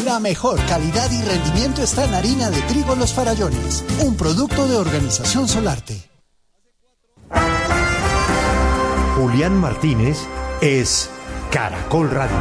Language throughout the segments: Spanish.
La mejor calidad y rendimiento está en harina de trigo Los Farallones, un producto de Organización Solarte. Julián Martínez es Caracol Radio.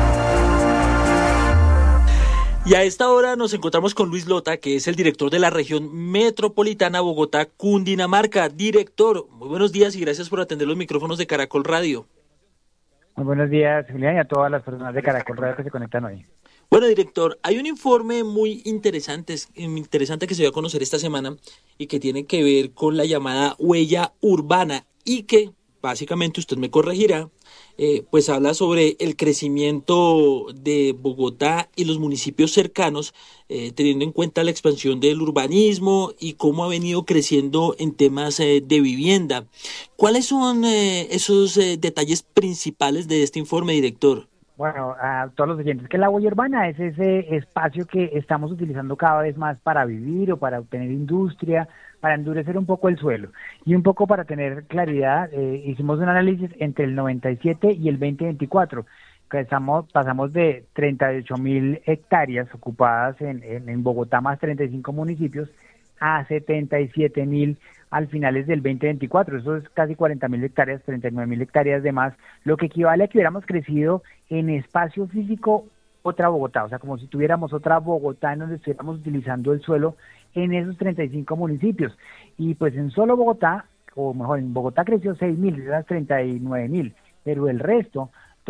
Y a esta hora nos encontramos con Luis Lota, que es el director de la región metropolitana Bogotá-Cundinamarca. Director, muy buenos días y gracias por atender los micrófonos de Caracol Radio. Muy buenos días, Julián, y a todas las personas de Caracol Radio que se conectan hoy. Bueno, director, hay un informe muy interesante que se dio a conocer esta semana y que tiene que ver con la llamada huella urbana y que, básicamente, usted me corregirá, pues habla sobre el crecimiento de Bogotá y los municipios cercanos, teniendo en cuenta la expansión del urbanismo y cómo ha venido creciendo en temas de vivienda. ¿Cuáles son esos detalles principales de este informe, director? Bueno, a todos los oyentes, que la huella urbana es ese espacio que estamos utilizando cada vez más para vivir o para obtener industria, para endurecer un poco el suelo. Y un poco para tener claridad, hicimos un análisis entre el 97 y el 2024, que pasamos de 38.000 hectáreas ocupadas en Bogotá más 35 municipios a 77.000 al finales del 2024, eso es casi 40.000 hectáreas, 39.000 hectáreas de más, lo que equivale a que hubiéramos crecido en espacio físico otra Bogotá, o sea, como si tuviéramos otra Bogotá en donde estuviéramos utilizando el suelo en esos 35 municipios. Y pues en solo Bogotá, o mejor, en Bogotá creció 6.000, esas 39.000, pero el resto,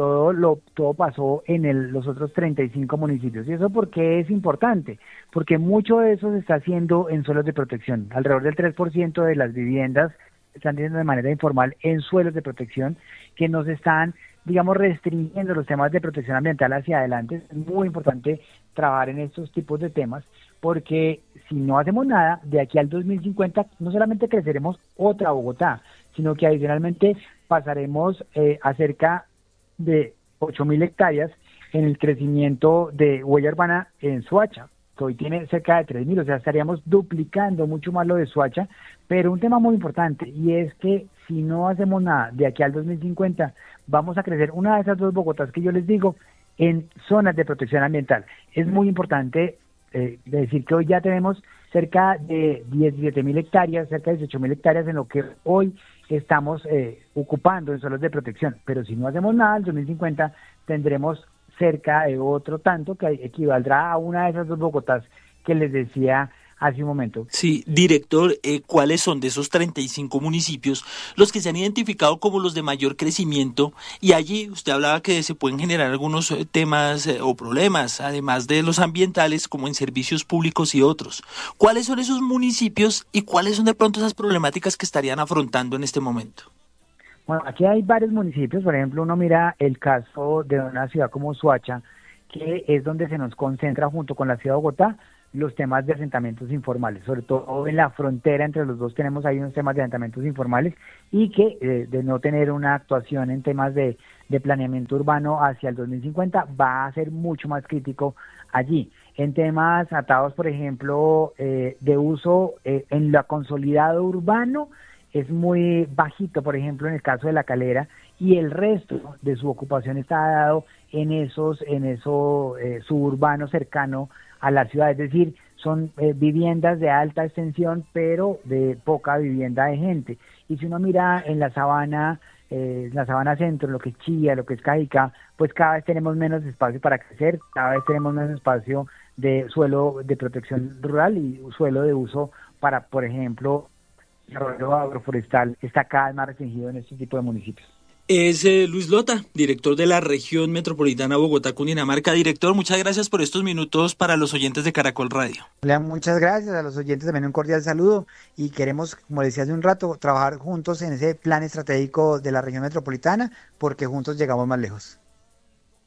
todo pasó en los otros 35 municipios. ¿Y eso por qué es importante? Porque mucho de eso se está haciendo en suelos de protección. Alrededor del 3% de las viviendas están haciendo de manera informal en suelos de protección que nos están, digamos, restringiendo los temas de protección ambiental hacia adelante. Es muy importante trabajar en estos tipos de temas porque si no hacemos nada, de aquí al 2050 no solamente creceremos otra Bogotá, sino que adicionalmente pasaremos a cerca de 8.000 hectáreas en el crecimiento de huella urbana en Soacha, que hoy tiene cerca de 3.000, o sea, estaríamos duplicando mucho más lo de Soacha, pero un tema muy importante, y es que si no hacemos nada de aquí al 2050, vamos a crecer una de esas dos Bogotás que yo les digo en zonas de protección ambiental. Es muy importante decir que hoy ya tenemos cerca de 17.000 hectáreas, cerca de 18.000 hectáreas en lo que hoy estamos ocupando en suelos de protección, pero si no hacemos nada, en 2050 tendremos cerca de otro tanto que equivaldrá a una de esas dos Bogotás que les decía hace un momento. Sí, director, ¿cuáles son de esos 35 municipios los que se han identificado como los de mayor crecimiento? Y allí usted hablaba que se pueden generar algunos temas o problemas, además de los ambientales, como en servicios públicos y otros. ¿Cuáles son esos municipios y cuáles son de pronto esas problemáticas que estarían afrontando en este momento? Bueno, aquí hay varios municipios, por ejemplo, uno mira el caso de una ciudad como Soacha, que es donde se nos concentra junto con la ciudad de Bogotá los temas de asentamientos informales, sobre todo en la frontera entre los dos tenemos ahí unos temas de asentamientos informales y que de no tener una actuación en temas de planeamiento urbano hacia el 2050 va a ser mucho más crítico allí. En temas atados, por ejemplo, de uso en lo consolidado urbano, es muy bajito, por ejemplo, en el caso de La Calera, y el resto de su ocupación está dado en eso suburbano cercano a la ciudad, es decir, son viviendas de alta extensión, pero de poca vivienda de gente. Y si uno mira en la sabana centro, lo que es Chía, lo que es Cajicá, pues cada vez tenemos menos espacio para crecer, cada vez tenemos menos espacio de suelo de protección rural y suelo de uso para, por ejemplo, el desarrollo agroforestal está cada vez más restringido en este tipo de municipios. Es Luis Lota, director de la región metropolitana Bogotá-Cundinamarca. Director, muchas gracias por estos minutos para los oyentes de Caracol Radio. Hola, muchas gracias a los oyentes, también un cordial saludo y queremos, como decía hace un rato, trabajar juntos en ese plan estratégico de la región metropolitana porque juntos llegamos más lejos.